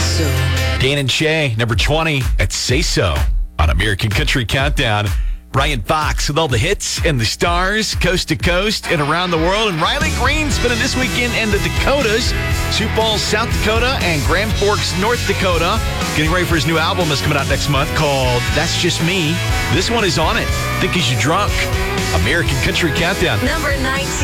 Dan and Shay, number 20 at Say So on American Country Countdown. Brian Fox with all the hits and the stars, coast to coast and around the world. And Riley Green spending this weekend in the Dakotas, Sioux Falls, South Dakota, and Grand Forks, North Dakota. Getting ready for his new album that's coming out next month called That's Just Me. This one is on it. Think He's You Drunk. American Country Countdown. Number 19.